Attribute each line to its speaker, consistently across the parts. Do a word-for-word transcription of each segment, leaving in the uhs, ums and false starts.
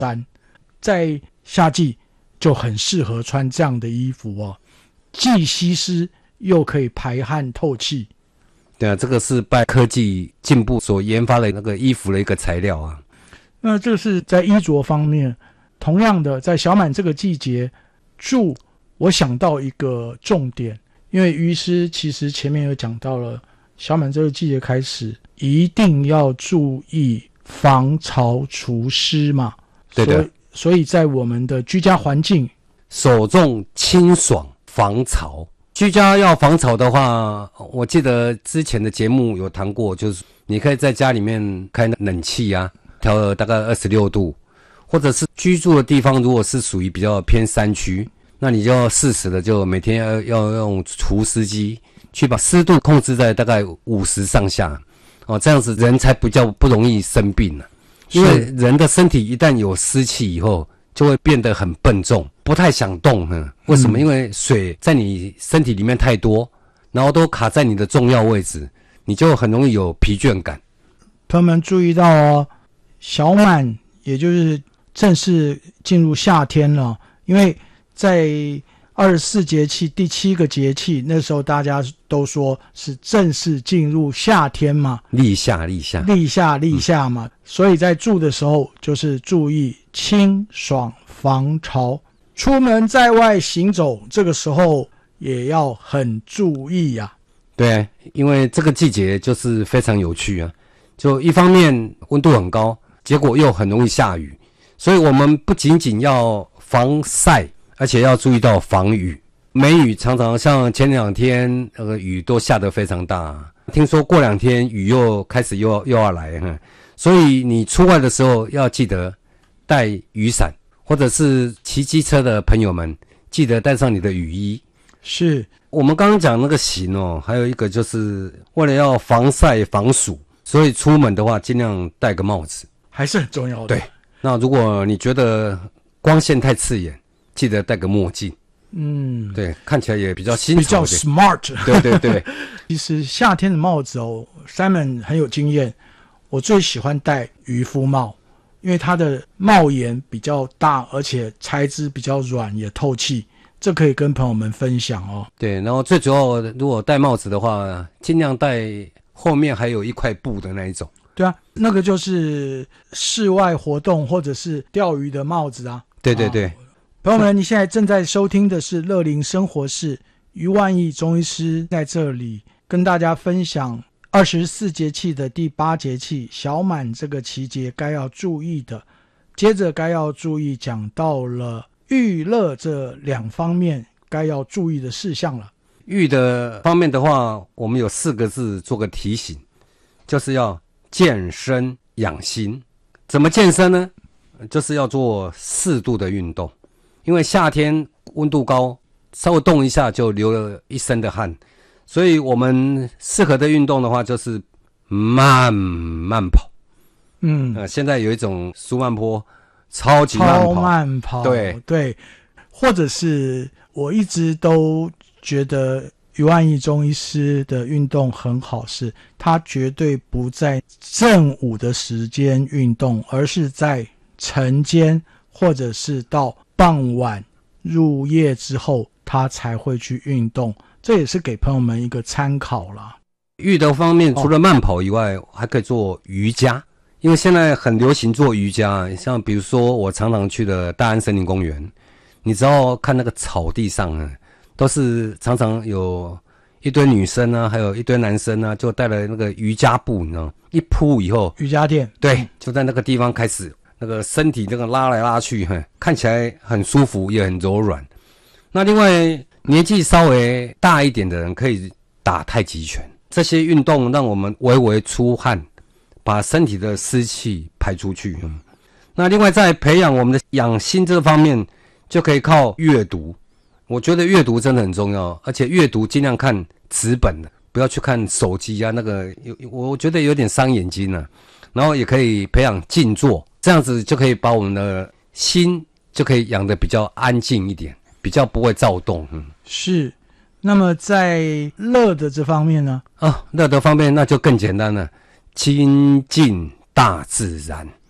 Speaker 1: 衫，在夏季就很适合穿这样的衣服哦，既吸湿又可以排汗透气。
Speaker 2: 对啊，这个是拜科技进步所研发的那个衣服的一个材料啊。
Speaker 1: 那这是在衣着方面，同样的在小满这个季节住，我想到一个重点，因为于师其实前面有讲到了，小满这个季节开始一定要注意防潮除湿嘛。
Speaker 2: 对的。
Speaker 1: 所以所以在我们的居家环境，
Speaker 2: 首重清爽防潮。居家要防潮的话，我记得之前的节目有谈过，就是你可以在家里面开冷气啊，调了大概二十六度，或者是居住的地方如果是属于比较偏山区，那你就要适时的就每天要要用除湿机去把湿度控制在大概五十上下哦，这样子人才比较不容易生病啊。因为人的身体一旦有湿气以后，就会变得很笨重，不太想动呢。为什么？嗯、因为水在你身体里面太多，然后都卡在你的重要位置，你就很容易有疲倦感。
Speaker 1: 朋友们注意到哦，小满也就是正式进入夏天了，因为在二十四节气第七个节气，那时候大家都说是正式进入夏天嘛，
Speaker 2: 立夏立夏
Speaker 1: 立夏立夏嘛、嗯、所以在住的时候就是注意清爽防潮，出门在外行走这个时候也要很注意啊。
Speaker 2: 对，因为这个季节就是非常有趣啊，就一方面温度很高，结果又很容易下雨，所以我们不仅仅要防晒，而且要注意到防雨。梅雨常常像前两天那个雨都下得非常大，听说过两天雨又开始又要又要来，所以你出外的时候要记得带雨伞，或者是骑机车的朋友们记得带上你的雨衣。
Speaker 1: 是
Speaker 2: 我们刚刚讲那个行哦，还有一个就是为了要防晒防暑，所以出门的话尽量戴个帽子，
Speaker 1: 还是很重要的。
Speaker 2: 对，那如果你觉得光线太刺眼，记得戴个墨镜。嗯，对，看起来也比较新潮一点，
Speaker 1: 比较 smart。
Speaker 2: 对对对。
Speaker 1: 其实夏天的帽子哦 Simon 很有经验，我最喜欢戴渔夫帽，因为它的帽檐比较大，而且材质比较软也透气，这可以跟朋友们分享哦。
Speaker 2: 对，然后最主要如果戴帽子的话，尽量戴后面还有一块布的那一种。
Speaker 1: 对啊，那个就是室外活动或者是钓鱼的帽子啊。
Speaker 2: 对对对。啊，
Speaker 1: 朋友们，你现在正在收听的是乐龄生活室，于万益中医师在这里跟大家分享二十四节气的第八节气小满这个期节该要注意的。接着该要注意讲到了育乐这两方面该要注意的事项了。
Speaker 2: 育的方面的话，我们有四个字做个提醒，就是要健身养心。怎么健身呢？就是要做适度的运动。因为夏天温度高，稍微动一下就流了一身的汗，所以我们适合的运动的话就是慢慢跑。嗯，呃，现在有一种舒曼坡，超级慢跑，
Speaker 1: 超慢跑，
Speaker 2: 对
Speaker 1: 对，或者是我一直都觉得于万益中医师的运动很好，是他绝对不在正午的时间运动，而是在晨间或者是到傍晚入夜之后他才会去运动，这也是给朋友们一个参考啦。
Speaker 2: 育的方面除了慢跑以外，哦，还可以做瑜伽，因为现在很流行做瑜伽，像比如说我常常去的大安森林公园，你只要看那个草地上啊，都是常常有一堆女生啊，还有一堆男生啊，就带了那个瑜伽布，你知道，一铺以后，
Speaker 1: 瑜伽垫，
Speaker 2: 对，就在那个地方开始那个身体那个拉来拉去，看起来很舒服也很柔软。那另外年纪稍微大一点的人可以打太极拳，这些运动让我们微微出汗，把身体的湿气排出去。嗯，那另外在培养我们的养心这方面，就可以靠阅读。我觉得阅读真的很重要，而且阅读尽量看纸本的，不要去看手机啊，那个有我觉得有点伤眼睛啊。然后也可以培养静坐，这样子就可以把我们的心就可以养得比较安静一点，比较不会躁动。嗯，
Speaker 1: 是。那么在乐的这方面呢？
Speaker 2: 啊，乐的方面那就更简单了，亲近大自然。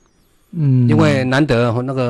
Speaker 1: 嗯，
Speaker 2: 因为难得那个